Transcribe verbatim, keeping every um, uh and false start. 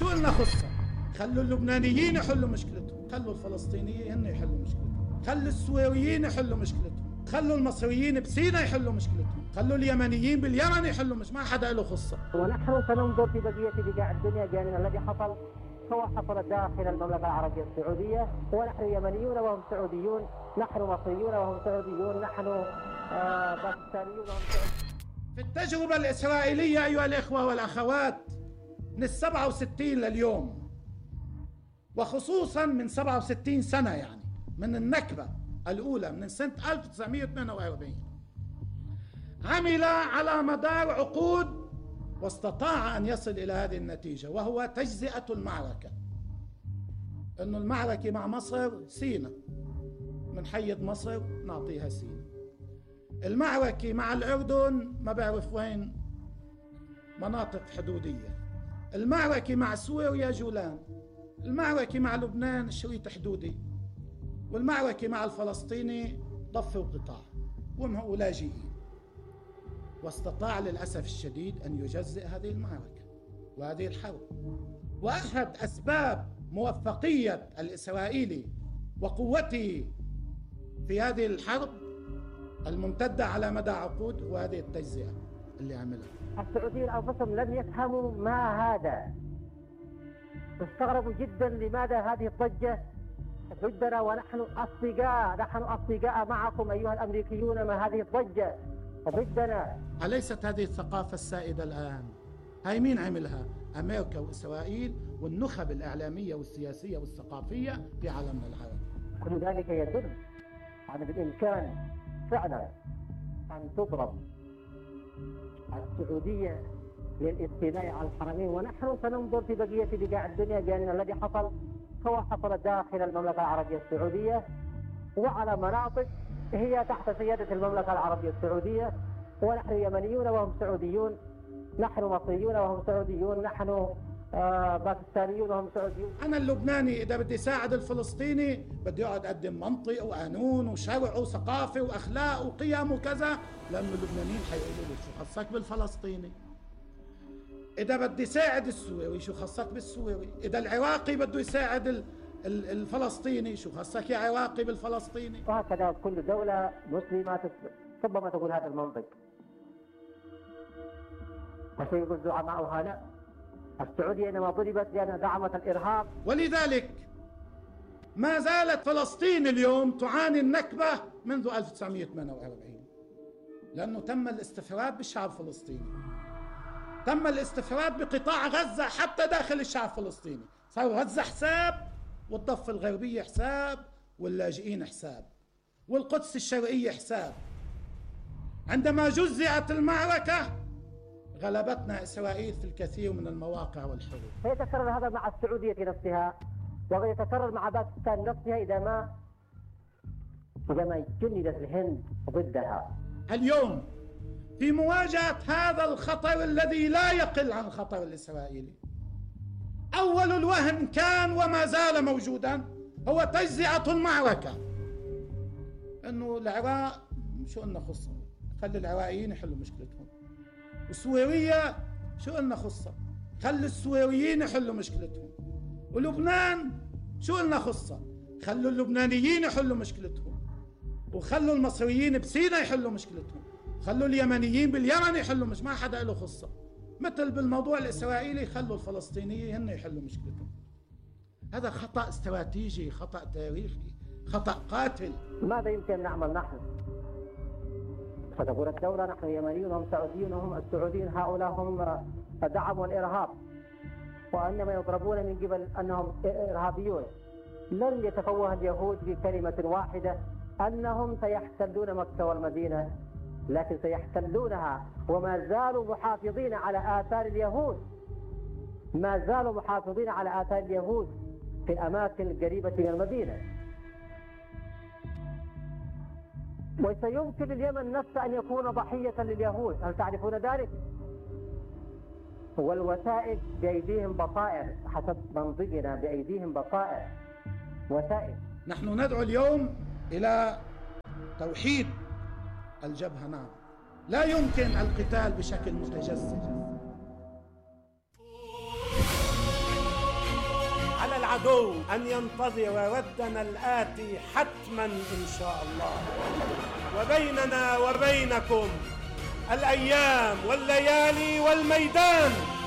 شو لنا خصة؟ خلوا اللبنانيين يحلوا مشكلتهم، خلوا الفلسطينيين هن يحلوا مشكلتهم، خلوا السوريين يحلوا مشكلتهم، خلوا المصريين بسيناء يحلوا مشكلتهم، خلوا اليمنيين باليمن يحلوا مش ما حدا له خصة. ونحن سننظر في بقية بقاع الدنيا بأن الذي حصل هو حصل داخل المملكة العربية السعودية، ونحن يمنيون وهم سعوديون، نحن مصريون وهم سعوديون، نحن آه باكستانيون وهم سعوديون. في التجربة الإسرائيلية أيها الإخوة والأخوات من السبعة وستين لليوم، وخصوصا من سبعة وستين سنة، يعني من النكبة الأولى من سنة ألف وتسعمئة وثمانية وأربعين، عمل على مدار عقود واستطاع أن يصل إلى هذه النتيجة، وهو تجزئة المعركة. إنه المعركة مع مصر سيناء، من حيد مصر نعطيها سيناء. المعركة مع الأردن ما بعرف وين، مناطق حدودية. المعركة مع سوريا جولان. المعركة مع لبنان شريط حدودي. والمعركة مع الفلسطيني ضفة وقطاع ولاجئين. واستطاع للأسف الشديد أن يجزئ هذه المعركة وهذه الحرب. وأحد أسباب موفقية الإسرائيلي وقوته في هذه الحرب الممتدة على مدى عقود هو هذه التجزئة اللي عملها. السعوديين أنفسهم لم يفهموا ما هذا، استغربوا جدا لماذا هذه الضجة ضدنا ونحن أصدقاء، نحن أصدقاء معكم أيها الأمريكيون، ما هذه الضجة ضدنا؟ أليست هذه الثقافة السائدة الآن؟ هاي مين عملها؟ أمريكا وإسرائيل والنخب الإعلامية والسياسية والثقافية في عالمنا العربي. كل ذلك يدل على بالإمكان فعلا أن تضرب السعودية للاستيلاء على الحرمين، ونحن سننظر في بقية بقاع الدنيا بأن الذي حصل هو حصل داخل المملكة العربية السعودية وعلى مناطق هي تحت سيادة المملكة العربية السعودية، ونحن يمنيون وهم سعوديون، نحن مصريون وهم سعوديون، نحن آه باكستانيون وهم سعوديون. أنا اللبناني إذا بدي ساعد الفلسطيني بدي أقعد أقدم منطق وقانون وشرع وثقافة وأخلاق وقيم وكذا، لأنه اللبنانيين حيقولوا لي شو خصك بالفلسطيني؟ إذا بدي ساعد السوري شو خصك بالسوري؟ إذا العراقي بده يساعد ال الفلسطيني شو خصك يا عراقي بالفلسطيني؟ وهكذا كل دولة مسلمة ربما تقول هذا المنطق، وسيقول زعماؤها لا، السعودية إنما ضربت لأنها دعمت الإرهاب. ولذلك ما زالت فلسطين اليوم تعاني النكبة منذ ألف وتسعمئة وثمانية وأربعين، لأنه تم الاستفراد بالشعب الفلسطيني، تم الاستفراد بقطاع غزة حتى داخل الشعب الفلسطيني، صار غزة حساب والضفة الغربية حساب واللاجئين حساب والقدس الشرقية حساب. عندما جزئت المعركة غلبتنا إسرائيل في الكثير من المواقع والحروب. سيتكرر هذا مع السعودية نفسها، ويتكرر مع باكستان نفسها إذا ما إذا ما جندت الهند ضدها. اليوم في مواجهة هذا الخطر الذي لا يقل عن الخطر الإسرائيلي، أول الوهن كان وما زال موجودا هو تجزئة المعركة. إنه العراق شو قلنا خصة، خلي العراقيين يحلوا مشكلتهم. وسوريا شو قلنا خصة، خلي السوريين يحلوا مشكلتهم. ولبنان شو قلنا خصة، خلوا اللبنانيين يحلوا مشكلتهم، وخلوا المصريين بسيناء يحلوا مشكلتهم، خلوا اليمنيين باليمن يحلوا، مش ما حدا له خصة. مثل بالموضوع الإسرائيلي خلوا الفلسطينيين هن يحلوا مشكلتهم. هذا خطأ استراتيجي، خطأ تاريخي، خطأ قاتل. ماذا يمكن أن نعمل نحن؟ فتقول الدولة نحن يمنيون وهم سعوديون وهم السعوديين هؤلاء هم دعموا الإرهاب وإنما يضربون من قبل أنهم إرهابيون. لن يتفوه اليهود في كلمة واحدة أنهم سيحتلون مكة والمدينة، لكن سيحتلونها وما زالوا محافظين على آثار اليهود، ما زالوا محافظين على آثار اليهود في الأماكن القريبة من المدينة. وسيمكن لليمن نفسه أن يكون ضحية لليهود، هل تعرفون ذلك؟ والوسائل بأيديهم بصائر، حسب منطقنا بأيديهم بصائر وسائل. نحن ندعو اليوم إلى توحيد الجبهة. نعم، لا يمكن القتال بشكل متجسد. العدو أن ينتظر ردنا الآتي حتما إن شاء الله. وبيننا وبينكم الأيام والليالي والميدان.